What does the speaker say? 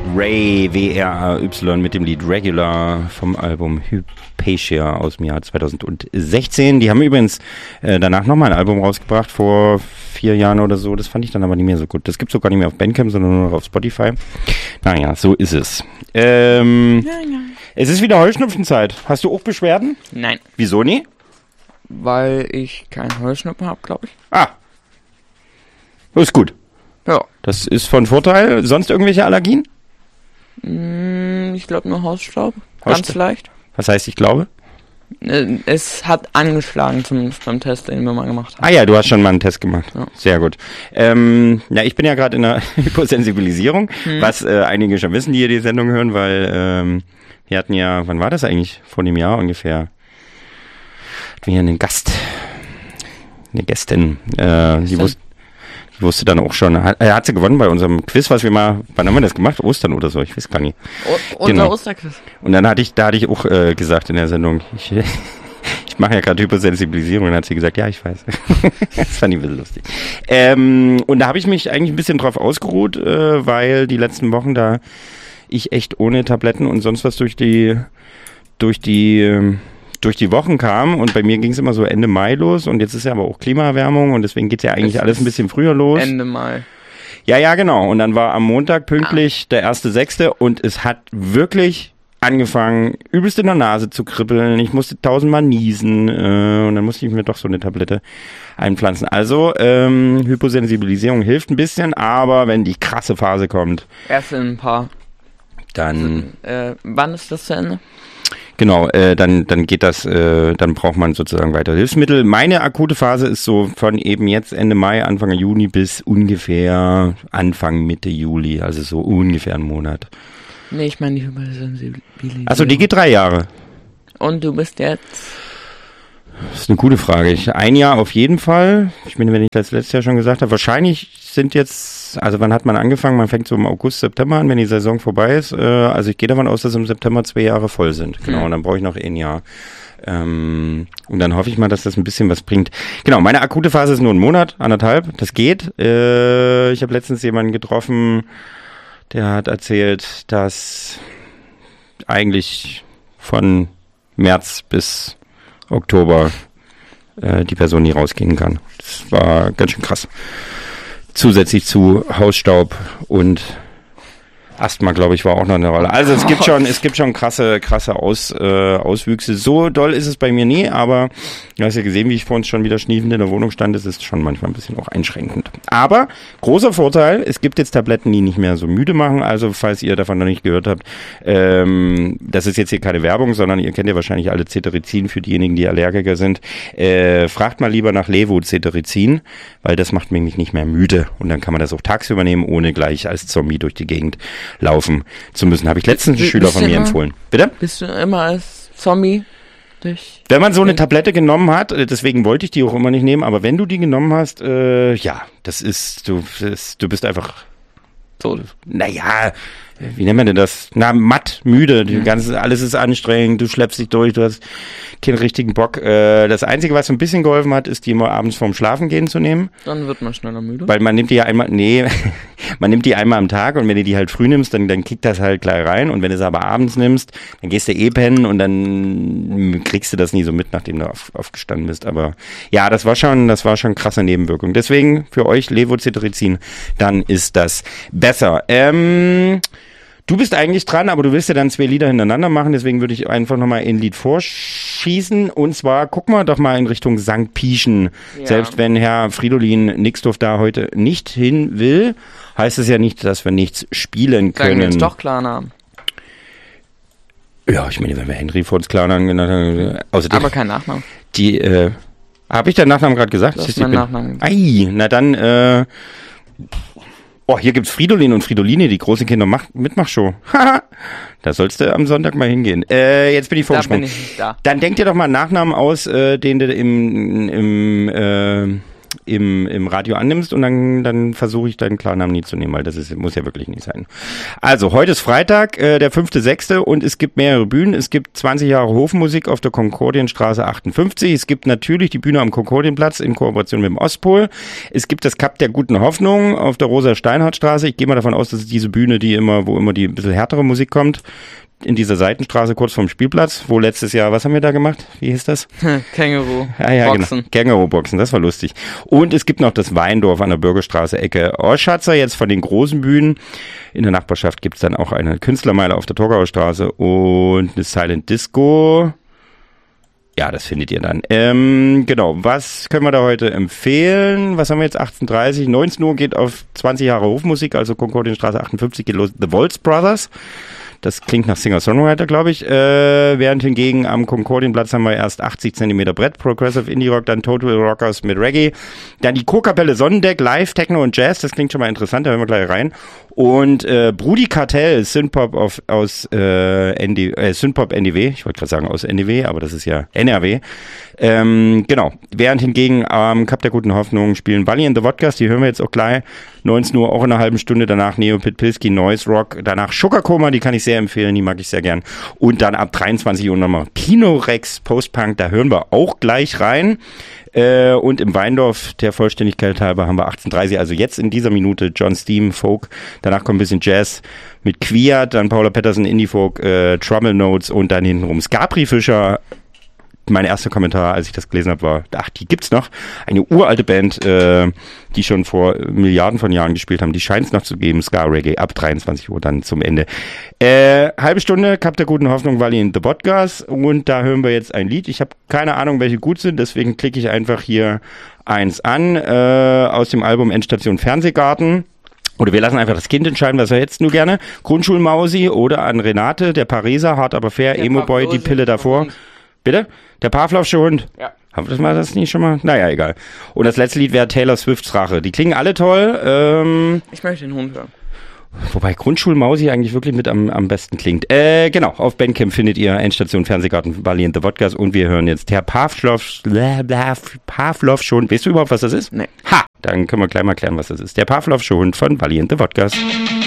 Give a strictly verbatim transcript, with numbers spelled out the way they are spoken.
Ray, W R A Y, mit dem Lied Regular vom Album Hypatia aus dem Jahr zweitausendsechzehn. Die haben übrigens äh, danach nochmal ein Album rausgebracht, vor vier Jahren oder so. Das fand ich dann aber nicht mehr so gut. Das gibt's sogar nicht mehr auf Bandcamp, sondern nur noch auf Spotify. Naja, so ist es. Ähm, ja, ja. Es ist wieder Heuschnupfenzeit. Hast du auch Beschwerden? Nein. Wieso nie? Weil ich keinen Heuschnupfen habe, glaube ich. Ah. Das ist gut. Ja. Das ist von Vorteil. Sonst irgendwelche Allergien? Ich glaube nur Hausstaub. Hausstaub. Ganz leicht. Was heißt, ich glaube? Es hat angeschlagen zum, beim Test, den wir mal gemacht haben. Ah ja, du hast schon mal einen Test gemacht. Ja. Sehr gut. Ähm, ja, ich bin ja gerade in einer Hyposensibilisierung, hm. was äh, einige schon wissen, die hier die Sendung hören, weil ähm, wir hatten ja, wann war das eigentlich? Vor einem Jahr ungefähr. Hatten wir hier einen Gast, eine Gästin, äh, die wusste, die wusste dann auch schon, hat, äh, hat sie gewonnen bei unserem Quiz, was wir mal, wann haben wir das gemacht? Ostern oder so, ich weiß gar nicht. O- unser genau. Osterquiz. Und dann hatte ich, da hatte ich auch äh, gesagt in der Sendung, ich, ich mache ja gerade Hypersensibilisierung, und dann hat sie gesagt, ja, ich weiß. Das fand ich ein bisschen lustig. Ähm, und da habe ich mich eigentlich ein bisschen drauf ausgeruht, äh, weil die letzten Wochen da ich echt ohne Tabletten und sonst was durch die, durch die, äh, durch die Wochen kam, und bei mir ging es immer so Ende Mai los, und jetzt ist ja aber auch Klimaerwärmung, und deswegen geht ja eigentlich es alles ein bisschen früher los. Ende Mai. Ja, ja, genau. Und dann war am Montag pünktlich ah. der erste Sechste, und es hat wirklich angefangen, übelst in der Nase zu kribbeln. Ich musste tausendmal niesen, äh, und dann musste ich mir doch so eine Tablette einpflanzen. Also, ähm, Hyposensibilisierung hilft ein bisschen, aber wenn die krasse Phase kommt. Erst in ein paar. Dann. Also, äh, wann ist das zu Ende? Genau, äh, dann dann geht das, äh, dann braucht man sozusagen weiter Hilfsmittel. Meine akute Phase ist so von eben jetzt Ende Mai, Anfang Juni bis ungefähr Anfang Mitte Juli, also so ungefähr einen Monat. Nee, ich meine die Hypersensibilisierung. Achso, die geht drei Jahre. Und du bist jetzt? Das ist eine gute Frage. Ich, ein Jahr auf jeden Fall. Ich meine, wenn ich das letztes Jahr schon gesagt habe, wahrscheinlich sind jetzt, also wann hat man angefangen? Man fängt so im August, September an, wenn die Saison vorbei ist. Äh, also ich gehe davon aus, dass im September zwei Jahre voll sind. Genau, mhm. Und dann brauche ich noch ein Jahr. Ähm, und dann hoffe ich mal, dass das ein bisschen was bringt. Genau, meine akute Phase ist nur ein Monat, anderthalb. Das geht. Äh, ich habe letztens jemanden getroffen, der hat erzählt, dass eigentlich von März bis Oktober äh, die Person nie rausgehen kann. Das war ganz schön krass. Zusätzlich zu Hausstaub und Asthma, glaube ich, war auch noch eine Rolle. Also es gibt schon, es gibt schon krasse, krasse Aus, äh, Auswüchse. So doll ist es bei mir nie, aber du hast ja gesehen, wie ich vor uns schon wieder schniefend in der Wohnung stand. Das ist schon manchmal ein bisschen auch einschränkend. Aber großer Vorteil, es gibt jetzt Tabletten, die nicht mehr so müde machen. Also falls ihr davon noch nicht gehört habt, ähm, das ist jetzt hier keine Werbung, sondern ihr kennt ja wahrscheinlich alle Cetirizin für diejenigen, die Allergiker sind. Äh, fragt mal lieber nach Levocetirizin, weil das macht mich nicht mehr müde. Und dann kann man das auch tagsüber nehmen, ohne gleich als Zombie durch die Gegend laufen zu müssen. Habe ich letztens einen Schüler von mir empfohlen. Bitte? Bist du immer als Zombie durch? Wenn man so eine Tablette genommen hat, deswegen wollte ich die auch immer nicht nehmen, aber wenn du die genommen hast, äh, ja, das ist, du, das, du bist einfach so, naja, wie nennt man denn das? Na, matt, müde, die ganze, alles ist anstrengend, du schleppst dich durch, du hast keinen richtigen Bock. Äh, das Einzige, was so ein bisschen geholfen hat, ist, die immer abends vorm Schlafengehen zu nehmen. Dann wird man schneller müde. Weil man nimmt die ja einmal, nee, man nimmt die einmal am Tag, und wenn du die halt früh nimmst, dann, dann kickt das halt gleich rein, und wenn du es aber abends nimmst, dann gehst du eh pennen, und dann kriegst du das nie so mit, nachdem du auf, aufgestanden bist. Aber ja, das war schon, das war schon krasse Nebenwirkung. Deswegen für euch Levocetirizin, dann ist das besser. Ähm, Du bist eigentlich dran, aber du willst ja dann zwei Lieder hintereinander machen, deswegen würde ich einfach nochmal ein Lied vorschießen, und zwar gucken wir doch mal in Richtung Sankt Pieschen. Ja. Selbst wenn Herr Fridolin Nixdorf da heute nicht hin will, heißt es ja nicht, dass wir nichts spielen können. Sagen wir jetzt doch Klarnamen. Ja, ich meine, wenn wir Henry vor uns Klarnamen genannt haben. Außerdem, aber kein Nachname. Die, äh, habe ich deinen Nachnamen gerade gesagt? Das ist mein Nachname. Ei, na dann, äh, oh, hier gibt's Fridolin und Fridoline, die große Kinder-Mitmachshow. Haha, da sollst du am Sonntag mal hingehen. Äh, jetzt bin ich vorgesprungen. Da bin ich nicht da. Dann denk dir doch mal einen Nachnamen aus, äh, den du im, im, äh, im, im Radio annimmst und dann, dann versuche ich deinen Klarnamen nie zu nehmen, weil das ist, muss ja wirklich nicht sein. Also, heute ist Freitag, äh, der fünfte sechste und es gibt mehrere Bühnen. Es gibt zwanzig Jahre Hofmusik auf der Konkordienstraße achtundfünfzig. Es gibt natürlich die Bühne am Konkordienplatz in Kooperation mit dem Ostpol. Es gibt das Kap der guten Hoffnung auf der Rosa-Steinhardt-Straße. Ich gehe mal davon aus, dass es diese Bühne, die immer, wo immer die ein bisschen härtere Musik kommt, in dieser Seitenstraße kurz vorm Spielplatz, wo letztes Jahr, was haben wir da gemacht? Wie hieß das? Känguru. Ah, ja, Boxen. Genau. Känguru-Boxen, das war lustig. Und es gibt noch das Weindorf an der Bürgerstraße, Ecke Oschatzer, jetzt von den großen Bühnen. In der Nachbarschaft gibt's dann auch eine Künstlermeile auf der Torgauer Straße und eine Silent Disco. Ja, das findet ihr dann. Ähm, genau, was können wir da heute empfehlen? Was haben wir jetzt? achtzehn Uhr dreißig, neunzehn Uhr geht auf zwanzig Jahre Hofmusik, also Konkordienstraße achtundfünfzig geht los. The Waltz Brothers. Das klingt nach Singer-Songwriter, glaube ich. Äh, während hingegen am Konkordienplatz haben wir erst achtzig Zentimeter Brett, Progressive Indie Rock, dann Total Rockers mit Reggae. Dann die Co-Kapelle Sonnendeck, Live, Techno und Jazz. Das klingt schon mal interessant, da hören wir gleich rein. Und äh, Brudi Kartell, Synthpop auf, aus äh, N D, äh, Synthpop N D W. Ich wollte gerade sagen aus N D W, aber das ist ja N R W. Ähm, genau. Während hingegen am ähm, Kap der guten Hoffnung spielen Wally and the Wodkas. Die hören wir jetzt auch gleich. neunzehn Uhr, auch in einer halben Stunde. Danach Neo Pitpilski, Noise Rock. Danach Sugar Coma, die kann ich sehr empfehlen. Die mag ich sehr gern. Und dann ab dreiundzwanzig Uhr nochmal Pino Rex Postpunk. Da hören wir auch gleich rein. Äh, und im Weindorf, der Vollständigkeit halber, haben wir achtzehn Uhr dreißig, also jetzt in dieser Minute John Steam, Folk, danach kommt ein bisschen Jazz mit Quiat, dann Paula Patterson, Indie Folk, äh, Trouble Notes und dann hintenrum Scapri Fischer. Mein erster Kommentar, als ich das gelesen habe, war, ach, die gibt's noch. Eine uralte Band, äh, die schon vor Milliarden von Jahren gespielt haben. Die scheint es noch zu geben. Ska Reggae ab dreiundzwanzig Uhr dann zum Ende. Äh, halbe Stunde, Kap der guten Hoffnung, Wally in the Podcast. Und da hören wir jetzt ein Lied. Ich habe keine Ahnung, welche gut sind. Deswegen klicke ich einfach hier eins an, äh, aus dem Album Endstation Fernsehgarten. Oder wir lassen einfach das Kind entscheiden, was er jetzt nur gerne. Grundschulmausi oder an Renate, der Pariser, hart aber fair, Emo-Boy, die Pille davor. Bitte? Der Pavlovsche Hund. Ja. Haben wir das mal das nicht schon mal? Naja, egal. Und das letzte Lied wäre Taylor Swifts Rache. Die klingen alle toll. Ähm, Ich möchte den Hund hören. wobei Grundschulmausi eigentlich wirklich mit am, am besten klingt. Äh, genau. Auf Bandcamp findet ihr Endstation Fernsehgarten, Wally and the Wodkas. Und wir hören jetzt Herr Pavlov, Pavlovsche Hund. Weißt du überhaupt, was das ist? Nee. Ha! Dann können wir gleich mal klären, was das ist. Der Pavlovsche Hund von Wally and the Wodkas.